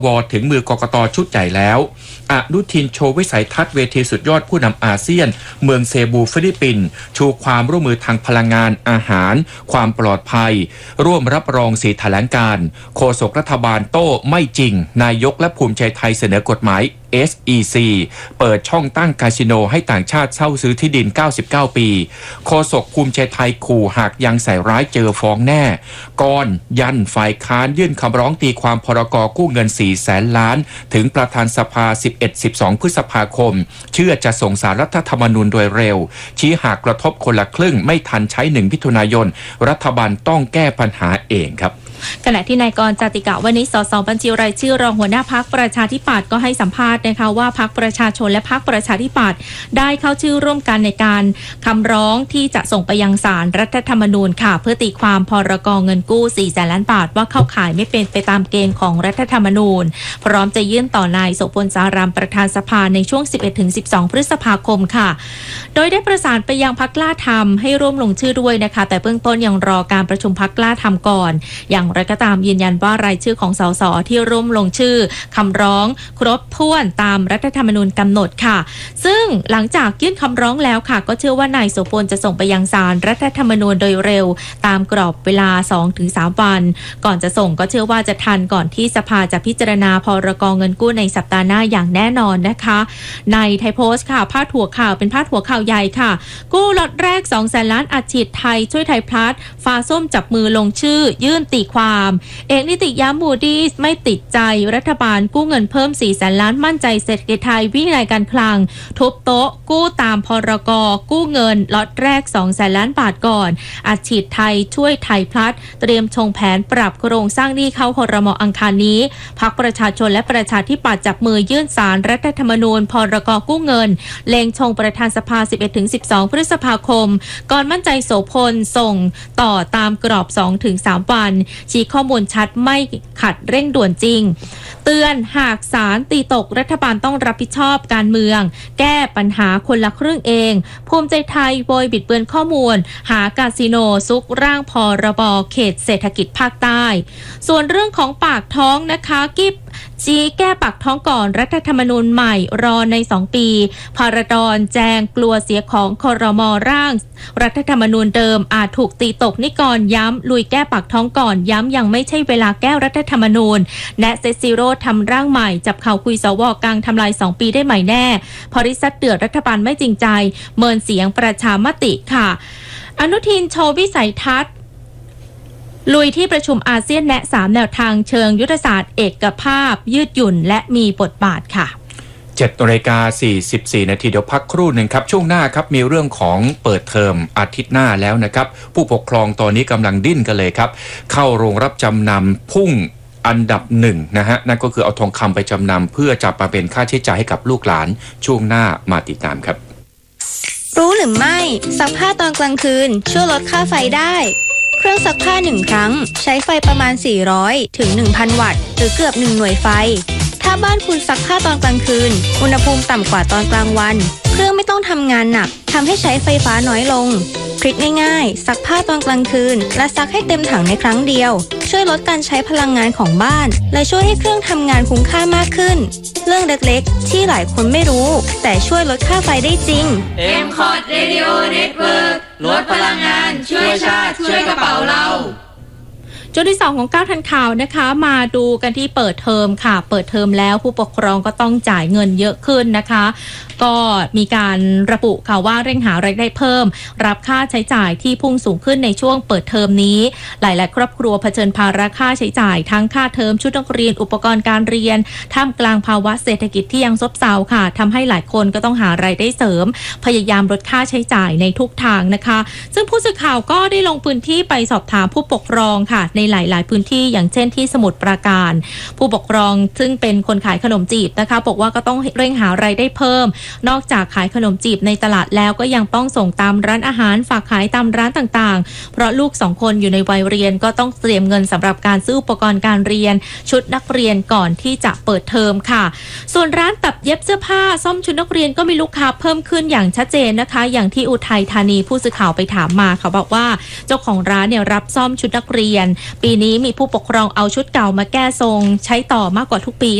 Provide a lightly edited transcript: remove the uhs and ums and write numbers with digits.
วถึงมือกกต.ชุดใหญ่แล้วอนุทินโชว์วิสัยทัศน์เวทีสุดยอดผู้นำอาเซียนเมืองเซบูฟิลิปปินส์ชูความร่วมมือทางพลังงานอาหารความปลอดภัยร่วมรับรอง4แถลงการณ์โฆษกรัฐบาลโต้ไม่จริงนายกและภูมิใจไทยเสนอกฎหมาย SEC เปิดช่องตั้งคาสิโนให้ต่างชาติเช่าซื้อที่ดิน99ปีโฆษกภูมิใจไทยขู่หากยังใส่ร้ายเจอฟ้องแน่ก่อนยันฝ่ายค้านยื่นคำร้องตีความพรก.กู้เงิน400,000 ล้านถึงประธานสภา 11-12 พฤษภาคมเชื่อจะส่งสารรัฐธรรมนูญโดยเร็วชี้หากกระทบคนละครึ่งไม่ทันใช้1 มิถุนายนรัฐบาลต้องแก้ปัญหาเองครับขณะที่นายกรณ์ จติกะวณิช สสบัญชีรายชื่อรองหัวหน้าพรรคประชาธิปัตย์ก็ให้สัมภาษณ์นะคะว่าพรรคประชาชนและพรรคประชาธิปัตย์ได้เข้าชื่อร่วมกันในการคำร้องที่จะส่งไปยังศาลรัฐธรรมนูญค่ะเพื่อตีความพรก.เงินกู้400,000 ล้านบาทว่าเข้าข่ายไม่เป็นไปตามเกณฑ์ของรัฐธรรมนูญพร้อมจะยื่นต่อนายโสพลสารามประธานสภาในช่วง 11-12 พฤษภาคมค่ะโดยได้ประสานไปยังพรรคกล้าธรรมให้ร่วมลงชื่อด้วยนะคะแต่เบื้องต้นยังรอการประชุมพรรคกล้าธรรมก่อนอย่างไรก็ตามยืนยันว่ารายชื่อของสสที่ร่วมลงชื่อคำร้องครบถ้วนตามรัฐธรรมนูญกำหนดค่ะซึ่งหลังจากยื่นคำร้องแล้วค่ะก็เชื่อว่านายโสพลจะส่งไปยังศาลรัฐธรรมนูญโดยเร็วตามกรอบเวลา 2-3 วันก่อนจะส่งก็เชื่อว่าจะทันก่อนที่สภาจะพิจารณาพรก.เงินกู้ในสัปดาห์หน้าอย่างแน่นอนนะคะในไทยโพสต์ค่ะพาดหัวข่าวเป็นพาดหัวข่าวใหญ่ค่ะกู้ล็อตแรก 200,000 ล้านอัดฉีดไทยช่วยไทยพลัสฟ้าส้มจับมือลงชื่อยื่นตีความเอกนิติย้ำมูดี้ไม่ติดใจรัฐบาลกู้เงินเพิ่ม400,000 ล้านมั่นใจเศรษฐกิจไทยวินัยการคลังทุบโต๊ะกู้ตามพรก.กู้เงินล็อตแรก 200,000 ล้านบาทก่อนอัดฉีดไทยช่วยไทยพลัสเตรียมชงแผนปรับโครงสร้างหนี้เข้าครม.อังคารนี้พรรคประชาชนและประชาธิปัตย์จับมือยื่นศาลรัฐธรรมนูญพรก.กู้เงินเล็งชงประธานสภา 11-12 พฤษภาคมก่อนมั่นใจโสพลส่งต่อตามกรอบ 2-3 วันชี้ข้อมูลชัดไม่ขัดเร่งด่วนจริงเตือนหากศาลตีตกรัฐบาลต้องรับผิดชอบการเมืองแก้ปัญหาคนละครึ่งเองภูมิใจไทยโวยบิดเบือนข้อมูลหาคาสิโนซุกร่างพรบ.เขตเศรษฐกิจภาคใต้ส่วนเรื่องของปากท้องนะคะกิ๊บชี้แก้ปากท้องก่อนรัฐธรรมนูญใหม่รอใน2 ปีพรดรแจงกลัวเสียของครม.ร่างรัฐธรรมนูญเดิมอาจถูกตีตกนิกรย้ำลุยแก้ปากท้องก่อนย้ำยังไม่ใช่เวลาแก้รัฐธรรมนูญแนะเซซิโร่ทำร่างใหม่จับเข่าคุยสว.กลางทำลาย2 ปีได้ใหม่แน่พริษัทเดือดรัฐบาลไม่จริงใจเมินเสียงประชามติค่ะอนุทินโชว์วิสัยทัศน์ลุยที่ประชุมอาเซียนแนะ3 แนวทางเชิงยุทธศาสตร์เอกภาพยืดหยุ่นและมีบทบาทค่ะ 7:44 นาทีเดี๋ยวพักครู่หนึ่งครับช่วงหน้าครับมีเรื่องของเปิดเทอมอาทิตย์หน้าแล้วนะครับผู้ปกครองตอนนี้กำลังดิ้นกันเลยครับเข้าโรงรับจำนำพุ่งอันดับ1นะฮะนั่นก็คือเอาทองคำไปจำนำเพื่อจะมาเป็นค่าใช้จ่ายให้กับลูกหลานช่วงหน้ามาติดตามครับรู้หรือไม่ซักผ้าตอนกลางคืนช่วยลดค่าไฟได้เครื่องซักผ้า1 ครั้งใช้ไฟประมาณ400 ถึง 1,000 วัตต์หรือเกือบ1 หน่วยไฟถ้าบ้านคุณซักผ้าตอนกลางคืนอุณหภูมิต่ำกว่าตอนกลางวันเครื่องไม่ต้องทำงานหนักทำให้ใช้ไฟฟ้าน้อยลงทริคง่ายๆซักผ้าตอนกลางคืนและซักให้เต็มถังในครั้งเดียวช่วยลดการใช้พลังงานของบ้านและช่วยให้เครื่องทำงานคุ้มค่ามากขึ้นเรื่องเล็กๆที่หลายคนไม่รู้แต่ช่วยลดค่าไฟได้จริง M-Cot Radio Network ลดพลังงานช่วยชาติช่วยกระเป๋าเราจุดที่2ของ9ทันข่าวนะคะมาดูกันที่เปิดเทอมค่ะเปิดเทอมแล้วผู้ปกครองก็ต้องจ่ายเงินเยอะขึ้นนะคะก็มีการระบุค่ะว่าเร่งหารายได้เพิ่มรับค่าใช้จ่ายที่พุ่งสูงขึ้นในช่วงเปิดเทอมนี้หลายๆครอบครัวเผชิญภาระค่าใช้จ่ายทั้งค่าเทอมชุดนักเรียนอุปกรณ์การเรียนท่ามกลางภาวะเศรษฐกิจที่ยังซบเซาค่ะทำให้หลายคนก็ต้องหารายได้เสริมพยายามลดค่าใช้จ่ายในทุกทางนะคะซึ่งผู้สื่อข่าวก็ได้ลงพื้นที่ไปสอบถามผู้ปกครองค่ะในหลายๆพื้นที่อย่างเช่นที่สมุทรปราการผู้ปกครองซึ่งเป็นคนขายขนมจีบนะคะบอกว่าก็ต้องเร่งหารายได้เพิ่มนอกจากขายขนมจีบในตลาดแล้วก็ยังต้องส่งตามร้านอาหารฝากขายตามร้านต่างๆเพราะลูก2 คนอยู่ในวัยเรียนก็ต้องเตรียมเงินสำหรับการซื้ออุปกรณ์การเรียนชุดนักเรียนก่อนที่จะเปิดเทอมค่ะส่วนร้านตัดเย็บเสื้อผ้าซ่อมชุดนักเรียนก็มีลูกค้าเพิ่มขึ้นอย่างชัดเจนนะคะอย่างที่อุทัยธานีผู้สื่อข่าวไปถามมาเขาบอกว่าเจ้าของร้านเนี่ยรับซ่อมชุดนักเรียนปีนี้มีผู้ปกครองเอาชุดเก่ามาแก้ทรงใช้ต่อมากกว่าทุกปี